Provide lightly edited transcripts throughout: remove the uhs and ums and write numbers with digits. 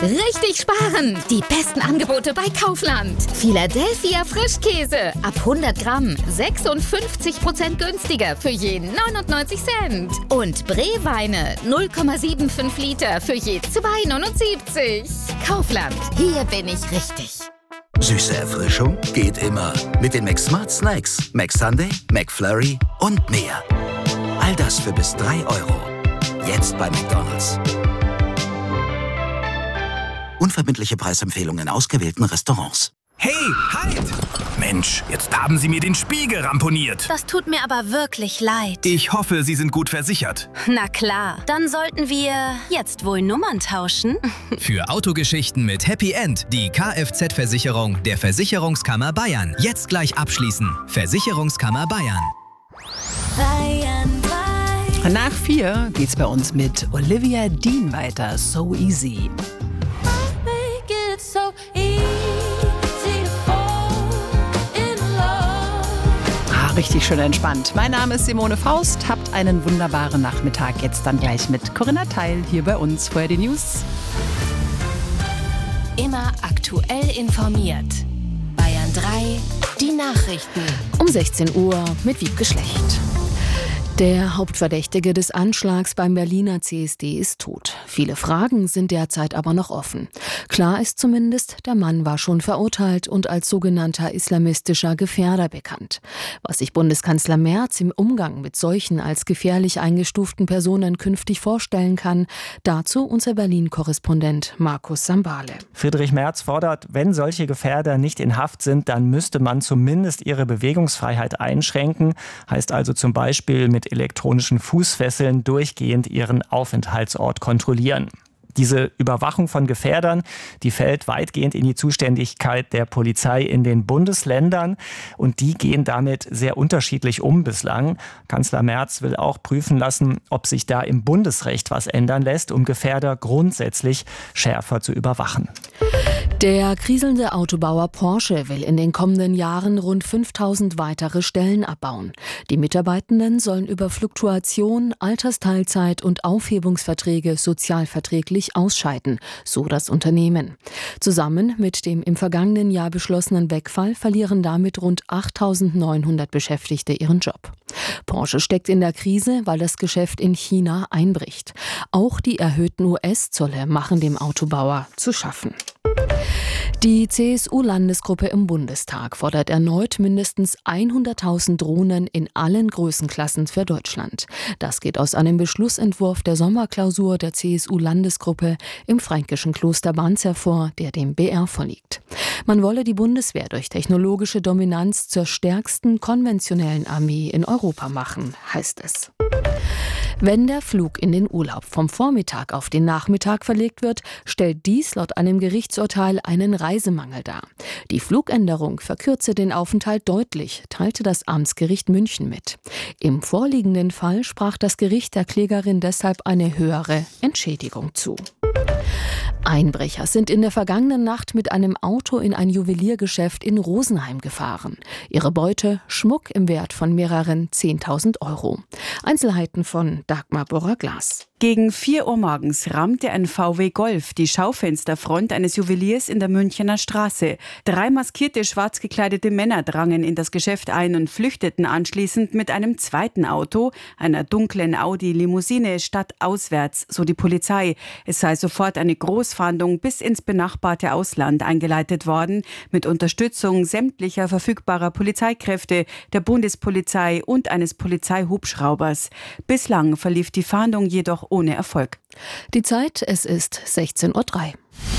Richtig sparen! Die besten Angebote bei Kaufland. Philadelphia Frischkäse. Ab 100 Gramm 56% günstiger für je 99 Cent. Und Bree-Weine 0,75 Liter für je 2,79. Kaufland. Hier bin ich richtig. Süße Erfrischung geht immer. Mit den McSmart Snacks. McSunday, McFlurry und mehr. All das für bis 3 Euro. Jetzt bei McDonald's. Unverbindliche Preisempfehlungen in ausgewählten Restaurants. Hey, halt! Mensch, jetzt haben Sie mir den Spiegel ramponiert. Das tut mir aber wirklich leid. Ich hoffe, Sie sind gut versichert. Na klar, dann sollten wir jetzt wohl Nummern tauschen. Für Autogeschichten mit Happy End die Kfz-Versicherung der Versicherungskammer Bayern. Jetzt gleich abschließen. Versicherungskammer Bayern. Nach 4 geht's bei uns mit Olivia Dean weiter. So easy. Richtig schön entspannt. Mein Name ist Simone Faust. Habt einen wunderbaren Nachmittag. Jetzt dann gleich mit Corinna Teil hier bei uns. Vorher die News. Immer aktuell informiert. Bayern 3, die Nachrichten. Um 16 Uhr mit Wiebke Schlecht. Der Hauptverdächtige des Anschlags beim Berliner CSD ist tot. Viele Fragen sind derzeit aber noch offen. Klar ist zumindest, der Mann war schon verurteilt und als sogenannter islamistischer Gefährder bekannt. Was sich Bundeskanzler Merz im Umgang mit solchen als gefährlich eingestuften Personen künftig vorstellen kann, dazu unser Berlin-Korrespondent Markus Sambale. Friedrich Merz fordert, wenn solche Gefährder nicht in Haft sind, dann müsste man zumindest ihre Bewegungsfreiheit einschränken. Heißt also zum Beispiel mit elektronischen Fußfesseln durchgehend ihren Aufenthaltsort kontrollieren. Diese Überwachung von Gefährdern, die fällt weitgehend in die Zuständigkeit der Polizei in den Bundesländern und die gehen damit sehr unterschiedlich um bislang. Kanzler Merz will auch prüfen lassen, ob sich da im Bundesrecht was ändern lässt, um Gefährder grundsätzlich schärfer zu überwachen. Der kriselnde Autobauer Porsche will in den kommenden Jahren rund 5000 weitere Stellen abbauen. Die Mitarbeitenden sollen über Fluktuation, Altersteilzeit und Aufhebungsverträge sozialverträglich ausscheiden, so das Unternehmen. Zusammen mit dem im vergangenen Jahr beschlossenen Wegfall verlieren damit rund 8.900 Beschäftigte ihren Job. Porsche steckt in der Krise, weil das Geschäft in China einbricht. Auch die erhöhten US-Zölle machen dem Autobauer zu schaffen. Die CSU-Landesgruppe im Bundestag fordert erneut mindestens 100.000 Drohnen in allen Größenklassen für Deutschland. Das geht aus einem Beschlussentwurf der Sommerklausur der CSU-Landesgruppe im fränkischen Kloster Banz hervor, der dem BR vorliegt. Man wolle die Bundeswehr durch technologische Dominanz zur stärksten konventionellen Armee in Europa machen, heißt es. Wenn der Flug in den Urlaub vom Vormittag auf den Nachmittag verlegt wird, stellt dies laut einem Gerichtsurteil einen Reisemangel dar. Die Flugänderung verkürze den Aufenthalt deutlich, teilte das Amtsgericht München mit. Im vorliegenden Fall sprach das Gericht der Klägerin deshalb eine höhere Entschädigung zu. Einbrecher sind in der vergangenen Nacht mit einem Auto in ein Juweliergeschäft in Rosenheim gefahren. Ihre Beute Schmuck im Wert von mehreren 10.000 Euro. Einzelheiten von Dagmar Borrer-Glas. Gegen 4 Uhr morgens rammte ein VW Golf die Schaufensterfront eines Juweliers in der Münchener Straße. 3 maskierte, schwarz gekleidete Männer drangen in das Geschäft ein und flüchteten anschließend mit einem zweiten Auto, einer dunklen Audi-Limousine, stadtauswärts, so die Polizei. Es sei sofort eine Großfahndung bis ins benachbarte Ausland eingeleitet worden, mit Unterstützung sämtlicher verfügbarer Polizeikräfte, der Bundespolizei und eines Polizeihubschraubers. Bislang verlief die Fahndung jedoch ohne Erfolg. Die Zeit, es ist 16:03 Uhr.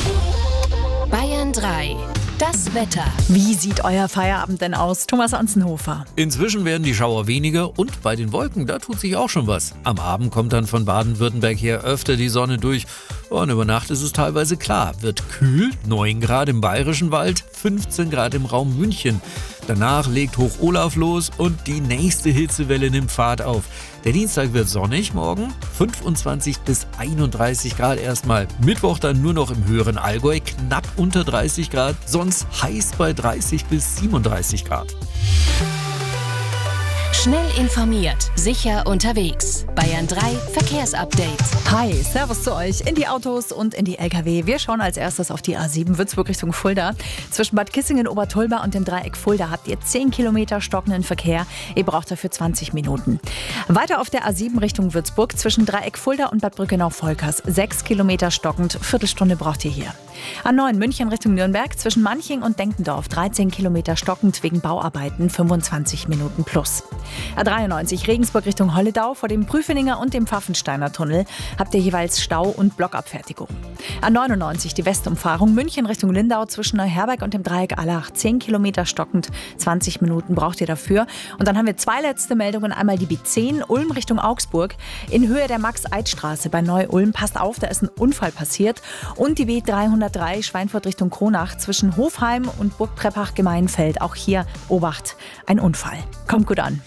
Bayern 3. Das Wetter. Wie sieht euer Feierabend denn aus? Thomas Anzenhofer. Inzwischen werden die Schauer weniger und bei den Wolken, da tut sich auch schon was. Am Abend kommt dann von Baden-Württemberg her öfter die Sonne durch. Und über Nacht ist es teilweise klar. Wird kühl, 9 Grad im Bayerischen Wald, 15 Grad im Raum München. Danach legt Hoch Olaf los und die nächste Hitzewelle nimmt Fahrt auf. Der Dienstag wird sonnig morgen, 25 bis 31 Grad erstmal. Mittwoch dann nur noch im höheren Allgäu, knapp unter 30 Grad, sonst heiß bei 30 bis 37 Grad. Schnell informiert, sicher unterwegs. Bayern 3 Verkehrsupdate. Hi, servus zu euch in die Autos und in die LKW. Wir schauen als erstes auf die A7 Würzburg Richtung Fulda. Zwischen Bad Kissingen, Obertolba und dem Dreieck Fulda habt ihr 10 Kilometer stockenden Verkehr. Ihr braucht dafür 20 Minuten. Weiter auf der A7 Richtung Würzburg zwischen Dreieck Fulda und Bad Brückenau-Volkers. 6 Kilometer stockend, Viertelstunde braucht ihr hier. A9 München Richtung Nürnberg zwischen Manching und Denkendorf. 13 Kilometer stockend wegen Bauarbeiten, 25 Minuten plus. A93 Regensburg Richtung Holledau vor dem Prüfeninger und dem Pfaffensteiner Tunnel habt ihr jeweils Stau und Blockabfertigung. A99 die Westumfahrung München Richtung Lindau zwischen Neuherberg und dem Dreieck Allach. 10 Kilometer stockend, 20 Minuten braucht ihr dafür. Und dann haben wir zwei letzte Meldungen. Einmal die B10 Ulm Richtung Augsburg in Höhe der Max-Eid-Straße bei Neu-Ulm. Passt auf, da ist ein Unfall passiert. Und die B303 Schweinfurt Richtung Kronach zwischen Hofheim und Burgpreppach-Gemeinfeld. Auch hier Obacht, ein Unfall. Kommt gut an.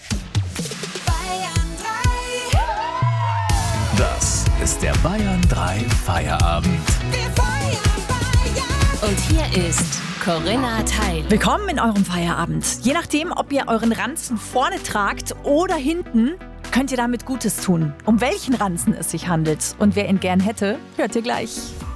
Das ist der Bayern 3 Feierabend. Und hier ist Corinna Teil. Willkommen in eurem Feierabend. Je nachdem, ob ihr euren Ranzen vorne tragt oder hinten, könnt ihr damit Gutes tun. Um welchen Ranzen es sich handelt und wer ihn gern hätte, hört ihr gleich.